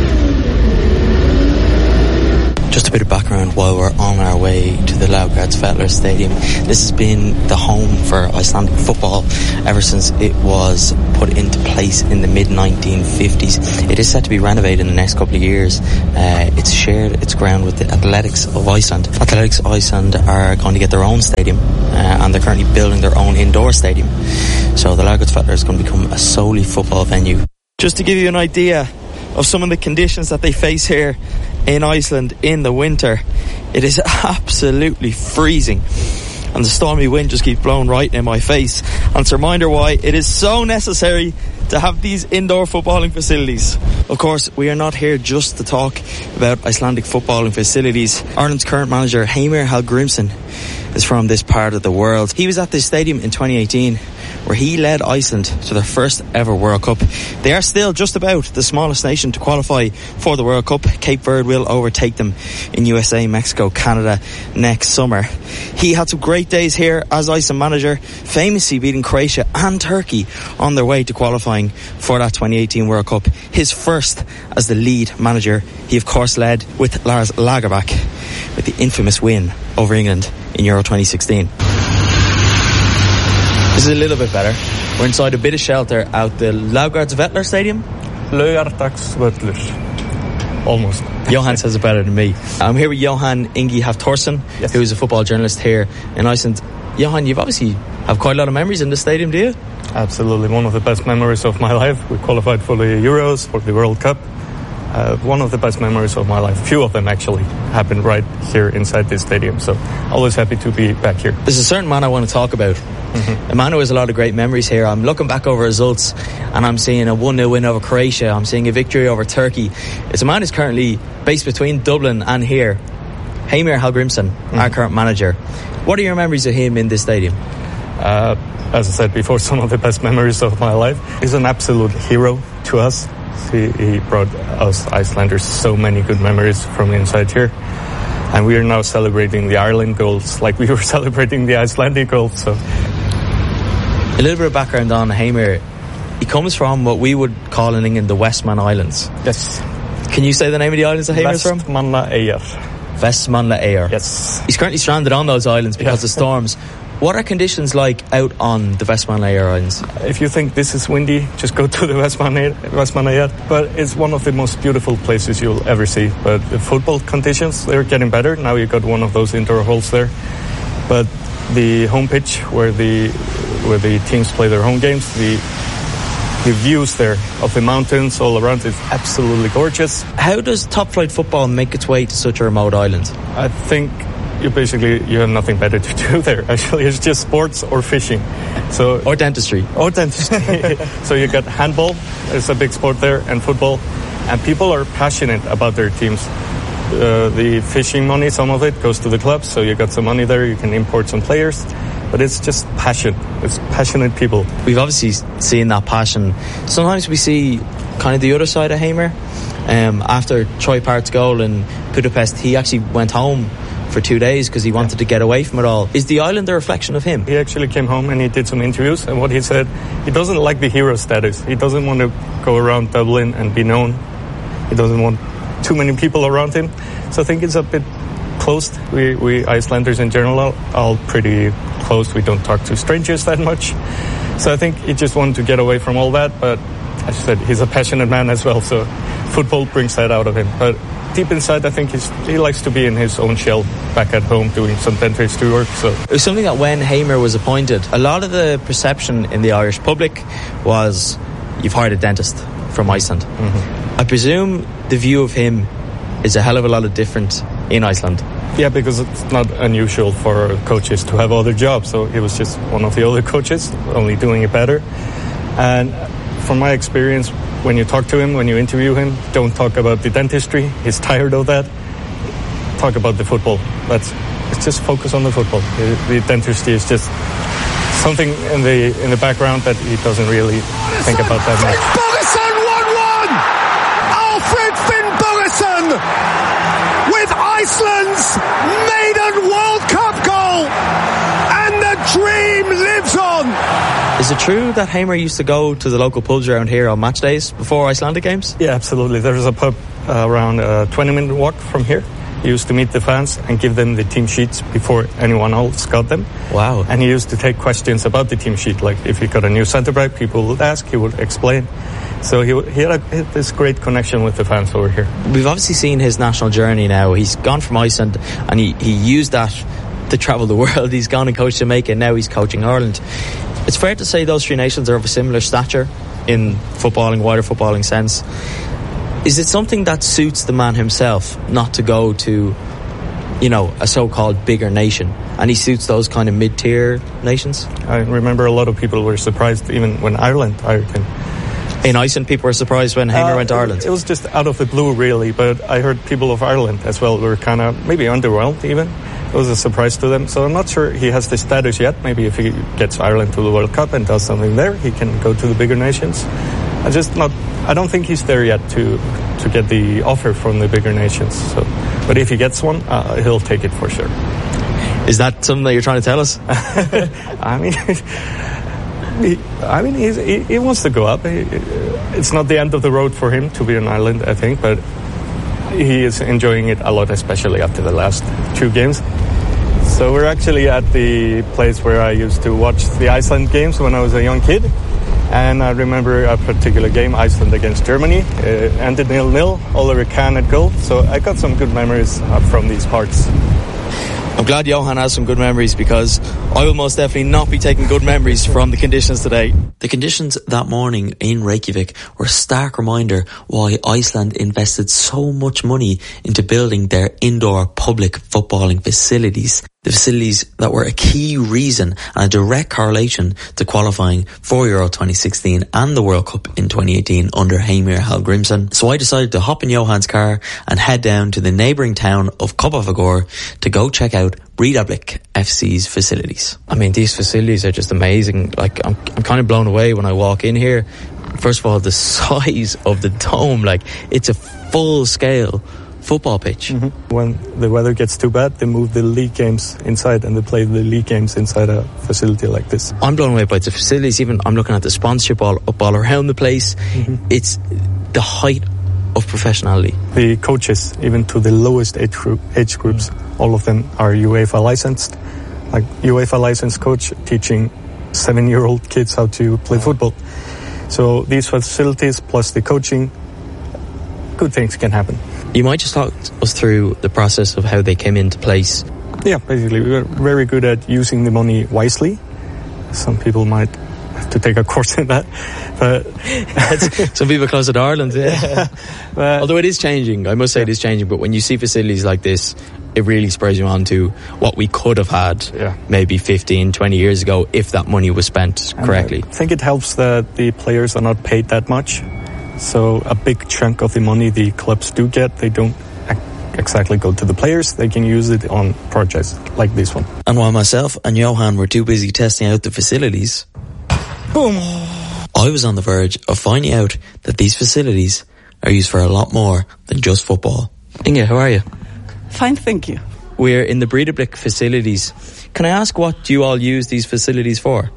Just a bit of background while we're on our way to the Laugardalsvellir Stadium. This has been the home for Icelandic football ever since it was put into place in the mid nineteen fifties. It is set to be renovated in the next couple of years. Uh, it's shared its ground with the Athletics of Iceland. Athletics of Iceland are going to get their own stadium, uh, and they're currently building their own indoor stadium. So the Laugardalsvellir is going to become a solely football venue. Just to give you an idea of some of the conditions that they face here in Iceland in the winter, it is absolutely freezing, and the stormy wind just keeps blowing right in my face. And it's a reminder why it is so necessary to have these indoor footballing facilities. Of course, we are not here just to talk about Icelandic footballing facilities. Ireland's current manager, Heimir Hallgrímsson, is from this part of the world. He was at this stadium in twenty eighteen, where he led Iceland to their first ever World Cup. They are still just about the smallest nation to qualify for the World Cup. Cape Verde will overtake them in U S A, Mexico, Canada next summer. He had some great days here as Iceland manager, famously beating Croatia and Turkey on their way to qualifying for that twenty eighteen World Cup. His first as the lead manager. He of course led with Lars Lagerbäck with the infamous win over England in Euro twenty sixteen. This is a little bit better. We're inside a bit of shelter out the Laugardalsvellir Stadium. Laugardalsvellir. Almost. Johan says it better than me. I'm here with Johan Ingi Hafþórsson, yes, who is a football journalist here in Iceland. Johan, you've obviously have quite a lot of memories in the stadium, do you? Absolutely. One of the best memories of my life. We qualified for the Euros, for the World Cup. Uh, one of the best memories of my life. Few of them actually happened right here inside this stadium. So always happy to be back here. There's a certain man I want to talk about. Mm-hmm. A man who has a lot of great memories here. I'm looking back over results and I'm seeing a one nil win over Croatia. I'm seeing a victory over Turkey. It's a man who's currently based between Dublin and here. Heimir Hallgrímsson, mm-hmm. our current manager. What are your memories of him in this stadium? Uh, as I said before, some of the best memories of my life. He's an absolute hero to us. He, he brought us Icelanders so many good memories from inside here. And we are now celebrating the Ireland goals like we were celebrating the Icelandic goals. So, a little bit of background on Heimir. He comes from what we would call in England the Westman Islands. Yes. Can you say the name of the islands that Heimir's from? Vestmannaeyjar. Vestmannaeyjar. Yes. He's currently stranded on those islands because yeah. of storms. What are conditions like out on the Vestmannaeyjar Islands? If you think this is windy, just go to the Vestmannaeyjar. But it's one of the most beautiful places you'll ever see. But the football conditions, they're getting better. Now you've got one of those indoor halls there. But the home pitch where the where the teams play their home games, the the views there of the mountains all around is absolutely gorgeous. How does top flight football make its way to such a remote island? I think you basically you have nothing better to do there. Actually, it's just sports or fishing, so or dentistry, or dentistry. So you got handball, it's a big sport there, and football, and people are passionate about their teams. Uh, the fishing money, some of it goes to the clubs, so you got some money there. You can import some players, but it's just passion. It's passionate people. We've obviously seen that passion. Sometimes we see kind of the other side of Heimir. Um, after Troy Part's goal in Budapest, he actually went home for two days because he wanted yeah. to get away from it all. Is the island a reflection of him? He actually came home and he did some interviews, and what he said, he doesn't like the hero status. He doesn't want to go around Dublin and be known. He doesn't want too many people around him. So I think it's a bit closed. We, we Icelanders in general are all pretty close. We don't talk to strangers that much. So I think he just wanted to get away from all that, but as I said, he's a passionate man as well, so football brings that out of him. But deep inside, I think he's, he likes to be in his own shell back at home doing some dentistry work. So it was something that when Heimir was appointed, a lot of the perception in the Irish public was, you've hired a dentist from Iceland. Mm-hmm. I presume the view of him is a hell of a lot of different in Iceland. Yeah, because it's not unusual for coaches to have other jobs, so he was just one of the other coaches, only doing it better. And from my experience, when you talk to him, when you interview him, don't talk about the dentistry. He's tired of that. Talk about the football. That's it's just focus on the football. The, the dentistry is just something in the in the background that he doesn't really think about that much. Finn Bogason one one! Alfred Finn Bogason! with Iceland's maiden World Cup goal, and the dream lives on. Is it true that Hamer used to go to the local pubs around here on match days before Icelandic games? Yeah, absolutely. There's a pub uh, around a twenty minute walk from here. He used to meet the fans and give them the team sheets before anyone else got them. Wow. And he used to take questions about the team sheet. Like if he got a new centre back, people would ask, he would explain. So he, he had, a, he had this great connection with the fans over here. We've obviously seen his national journey now. He's gone from Iceland and he, he used that to travel the world. He's gone and coached Jamaica and now he's coaching Ireland. It's fair to say those three nations are of a similar stature in footballing, wider footballing sense. Is it something that suits the man himself not to go to, you know, a so-called bigger nation? And he suits those kind of mid-tier nations? I remember a lot of people were surprised even when Ireland hired him. In Iceland, people were surprised when Hamer uh, went to Ireland? It was just out of the blue, really. But I heard people of Ireland as well were kind of maybe underwhelmed even. It was a surprise to them. So I'm not sure he has the status yet. Maybe if he gets Ireland to the World Cup and does something there, he can go to the bigger nations. I just not. I don't think he's there yet to to get the offer from the bigger nations. So, but if he gets one, uh, he'll take it for sure. Is that something that you're trying to tell us? I mean, he, I mean, he's, he, he wants to go up. He, it's not the end of the road for him to be in Ireland, I think, but he is enjoying it a lot, especially after the last two games. So we're actually at the place where I used to watch the Iceland games when I was a young kid. And I remember a particular game, Iceland against Germany. It ended nil nil, Oliver Kahn at goal. So I got some good memories from these parts. I'm glad Johan has some good memories because I will most definitely not be taking good memories from the conditions today. The conditions that morning in Reykjavik were a stark reminder why Iceland invested so much money into building their indoor public footballing facilities. The facilities that were a key reason and a direct correlation to qualifying for Euro twenty sixteen and the World Cup in twenty eighteen under Heimir Hallgrímsson. So I decided to hop in Johan's car and head down to the neighbouring town of Kópavogur to go check out Breiðablik F C's facilities. I mean, these facilities are just amazing. Like, I'm, I'm kind of blown away when I walk in here. First of all, the size of the dome, like, it's a full-scale football pitch. Mm-hmm. When the weather gets too bad, they move the league games inside and they play the league games inside a facility like this. I'm blown away by the facilities. Even I'm looking at the sponsorship all up all around the place. Mm-hmm. It's the height of professionality. The coaches, even to the lowest age group, age groups, mm. all of them are UEFA licensed. Like UEFA licensed coach teaching seven-year-old kids how to play football. So these facilities plus the coaching, good things can happen. You might just talk us through the process of how they came into place. Yeah, basically, we were very good at using the money wisely. Some people might have to take a course in that. But some people close to Ireland, yeah. But, although it is changing, I must say yeah. it is changing. But when you see facilities like this, it really spurs you on to what we could have had yeah. maybe fifteen, twenty years ago if that money was spent and correctly. I think it helps that the players are not paid that much. So a big chunk of the money the clubs do get, they don't exactly go to the players. They can use it on projects like this one. And while myself and Johan were too busy testing out the facilities, boom, I was on the verge of finding out that these facilities are used for a lot more than just football. Inge, how are you? Fine, thank you. We're in the Breiðablik facilities. Can I ask what you all use these facilities for?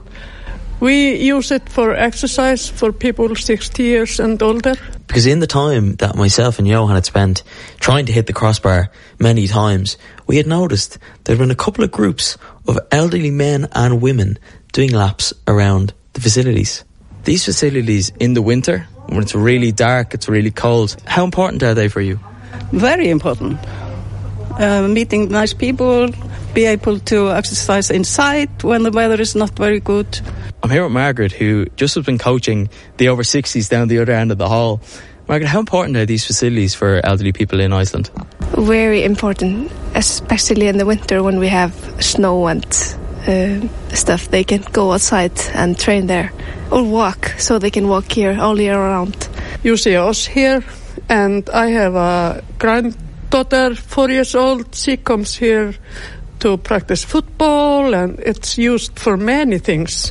We use it for exercise for people sixty years and older. Because in the time that myself and Johan had spent trying to hit the crossbar many times, we had noticed there had been a couple of groups of elderly men and women doing laps around the facilities. These facilities in the winter, when it's really dark, it's really cold, how important are they for you? Very important. Uh, meeting nice people, be able to exercise inside when the weather is not very good. I'm here with Margaret, who just has been coaching the over sixties down the other end of the hall. Margaret, how important are these facilities for elderly people in Iceland? Very important, especially in the winter when we have snow and uh, stuff. They can go outside and train there or walk, so they can walk here all year round. You see us here, and I have a granddaughter, four years old. She comes here to practice football, and it's used for many things.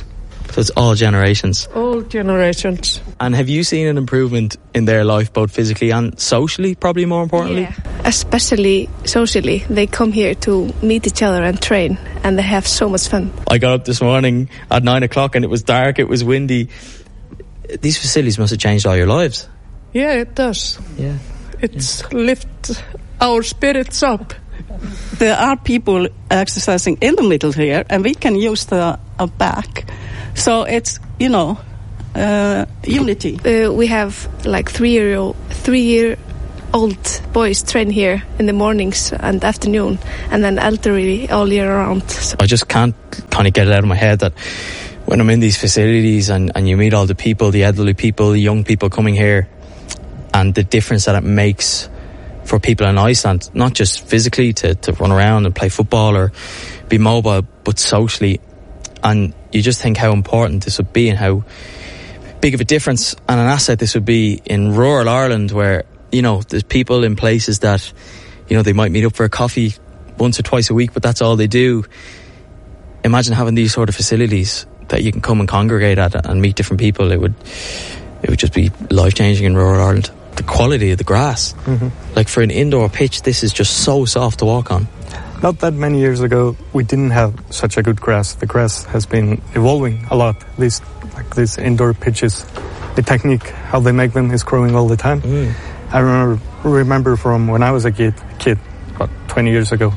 So it's all generations. All generations. And have you seen an improvement in their life, both physically and socially, probably more importantly? Yeah. Especially socially. They come here to meet each other and train, and they have so much fun. I got up this morning at nine o'clock and it was dark, it was windy. These facilities must have changed all your lives. Yeah, it does. Yeah. It's yeah. lift our spirits up. There are people exercising in the middle here, and we can use the uh, back. So it's, you know, uh, unity. Uh, we have like three-year-old, three-year-old boys train here in the mornings and afternoon, and then elderly all year round. So I just can't kind of get it out of my head that when I'm in these facilities and, and you meet all the people, the elderly people, the young people coming here, and the difference that it makes for people in Iceland, not just physically to, to run around and play football or be mobile, but socially. And you just think how important this would be and how big of a difference and an asset this would be in rural Ireland, where, you know, there's people in places that, you know, they might meet up for a coffee once or twice a week, but that's all they do. Imagine having these sort of facilities that you can come and congregate at and meet different people. It would, it would just be life-changing in rural Ireland. The quality of the grass. Mm-hmm. Like for an indoor pitch, this is just so soft to walk on. Not that many years ago, we didn't have such a good grass. The grass has been evolving a lot. These, like these indoor pitches, the technique, how they make them is growing all the time. Mm. I remember, remember from when I was a kid, kid, about twenty years ago,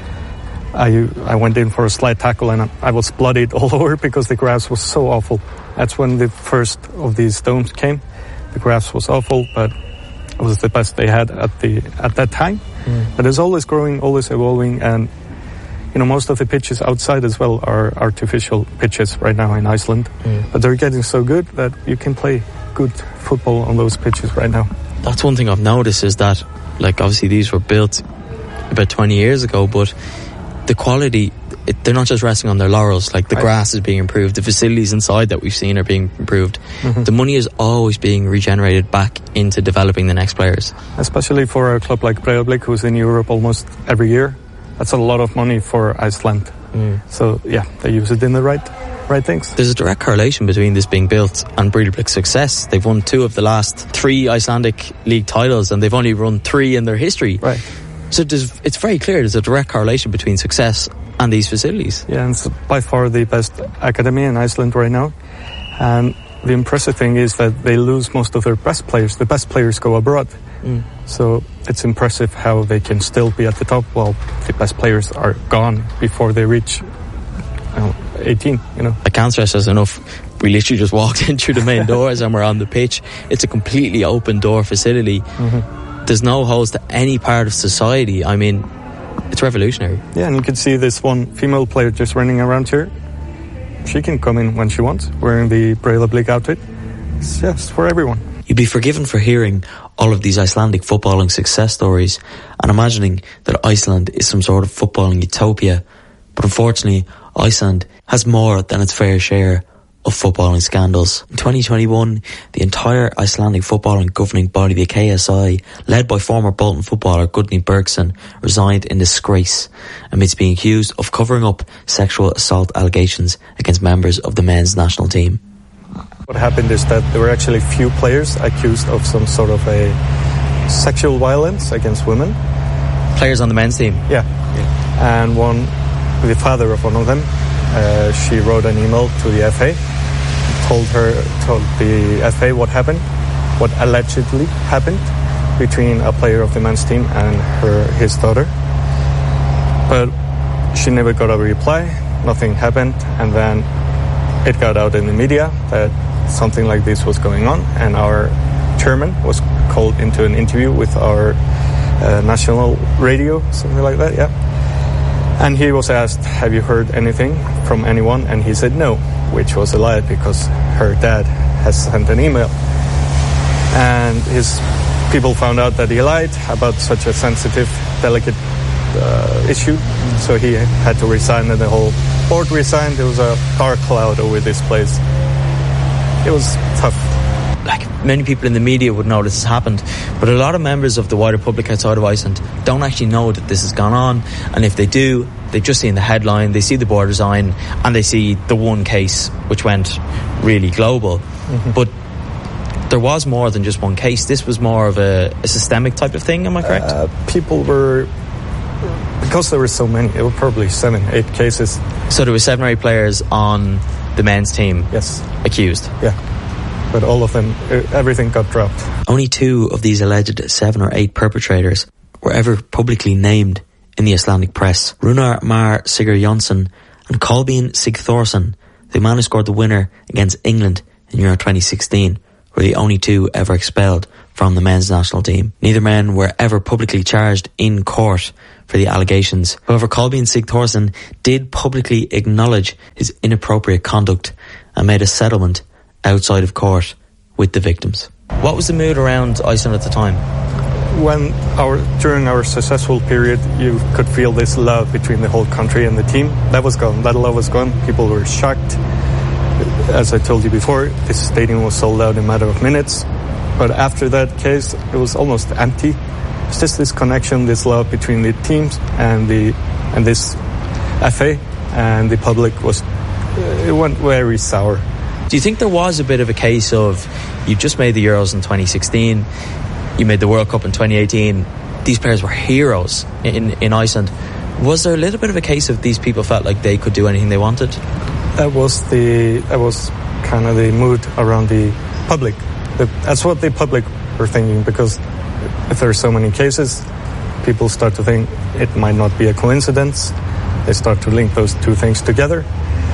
I, I went in for a slide tackle and I was bloodied all over because the grass was so awful. That's when the first of these domes came. The grass was awful, but it was the best they had at the at that time. Mm. But it's always growing, always evolving, and you know, most of the pitches outside as well are artificial pitches right now in Iceland. Mm. But they're getting so good that you can play good football on those pitches right now. That's one thing I've noticed is that, like, obviously these were built about twenty years ago, but the quality, it, they're not just resting on their laurels. Like, the right. grass is being improved, the facilities inside that we've seen are being improved. Mm-hmm. The money is always being regenerated back into developing the next players. Especially for a club like Breiðablik, who's in Europe almost every year. That's a lot of money for Iceland. Mm. So, yeah, they use it in the right right things. There's a direct correlation between this being built and Breiðablik's success. They've won two of the last three Icelandic league titles, and they've only run three in their history. Right. So there's, it's very clear there's a direct correlation between success and these facilities. Yeah, and it's by far the best academy in Iceland right now. And the impressive thing is that they lose most of their best players. The best players go abroad. Mm. So it's impressive how they can still be at the top while the best players are gone before they reach you know, eighteen, you know. I can't stress this enough. We literally just walked in through the main doors and we're on the pitch. It's a completely open door facility. Mm-hmm. There's no holes to any part of society. I mean, it's revolutionary. Yeah, and you can see this one female player just running around here. She can come in when she wants, wearing the Breiðablik outfit. It's just for everyone. You'd be forgiven for hearing all of these Icelandic footballing success stories and imagining that Iceland is some sort of footballing utopia. But unfortunately, Iceland has more than its fair share of footballing scandals. In twenty twenty-one, the entire Icelandic footballing governing body, the K S I, led by former Bolton footballer Gudni Bergsson, resigned in disgrace amidst being accused of covering up sexual assault allegations against members of the men's national team. What happened is that there were actually few players accused of some sort of a sexual violence against women. Players on the men's team? Yeah. yeah. And one, the father of one of them, uh, she wrote an email to the F A, told her, told the F A what happened, what allegedly happened between a player of the men's team and her, his daughter. But she never got a reply, nothing happened, and then it got out in the media that something like this was going on, and our chairman was called into an interview with our uh, national radio, something like that, yeah. And he was asked, have you heard anything from anyone? And he said no, which was a lie because her dad has sent an email. And his people found out that he lied about such a sensitive, delicate uh, issue. So he had to resign, and the whole board resigned. There was a dark cloud over this place. It was tough. like many people in the media would know this has happened, but a lot of members of the wider public outside of Iceland don't actually know that this has gone on, and if they do, they just see in the headline, they see the border sign, and they see the one case which went really global. Mm-hmm. But there was more than just one case. This was more of a, a systemic type of thing, am I correct? Uh, people were, because there were so many, it were probably seven, eight cases. So there were seven or eight players on the men's team yes. accused? Yeah. But all of them, everything got dropped. Only two of these alleged seven or eight perpetrators were ever publicly named in the Icelandic press. Runar Mar Sigurjónsson and Kolbeinn Sigþórsson, the man who scored the winner against England in Euro twenty sixteen, were the only two ever expelled from the men's national team. Neither man were ever publicly charged in court for the allegations. However, Kolbeinn Sigþórsson did publicly acknowledge his inappropriate conduct and made a settlement outside of court with the victims. What was the mood around Iceland at the time? When our during our successful period, you could feel this love between the whole country and the team. That was gone. That love was gone. People were shocked. As I told you before, this stadium was sold out in a matter of minutes. But after that case, it was almost empty. It's just this connection, this love between the teams and the and this F A and the public was. It went very sour. Do you think there was a bit of a case of, you just made the Euros in twenty sixteen, you made the World Cup in twenty eighteen, these players were heroes in, in Iceland. Was there a little bit of a case of these people felt like they could do anything they wanted? That was the that was kind of the mood around the public. The, that's what the public were thinking, because if there are so many cases, people start to think it might not be a coincidence. They start to link those two things together.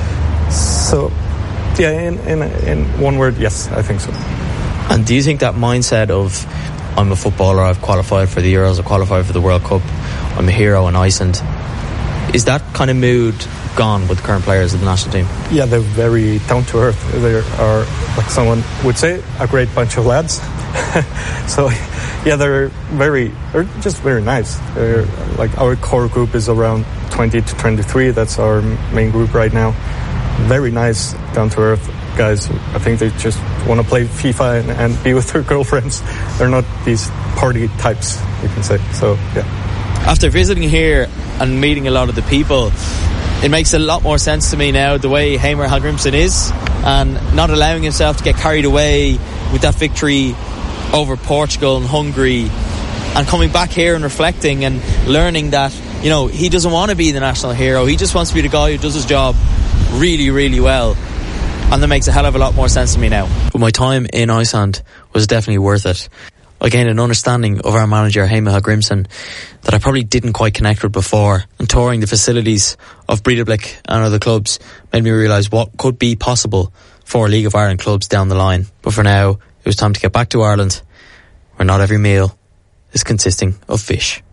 So, yeah, in, in, in one word, yes, I think so. And do you think that mindset of, I'm a footballer, I've qualified for the Euros, I've qualified for the World Cup, I'm a hero in Iceland, is that kind of mood gone with the current players of the national team? Yeah, they're very down to earth. They are, like someone would say, a great bunch of lads. So, yeah, they're very, they're just very nice. They're, like, our core group is around twenty to twenty-three. That's our main group right now. Very nice, down to earth guys. I think they just want to play FIFA and, and be with their girlfriends. They're not these party types, you can say. So, yeah. After visiting here and meeting a lot of the people, it makes a lot more sense to me now the way Heimir Hallgrímsson is, and not allowing himself to get carried away with that victory over Portugal and Hungary, and coming back here and reflecting and learning that, you know, he doesn't want to be the national hero. He just wants to be the guy who does his job really, really well. And that makes a hell of a lot more sense to me now. But my time in Iceland was definitely worth it. I gained an understanding of our manager, Heimir Hallgrímsson, that I probably didn't quite connect with before. And touring the facilities of Breiðablik and other clubs made me realise what could be possible for League of Ireland clubs down the line. But for now, it was time to get back to Ireland, where not every meal is consisting of fish.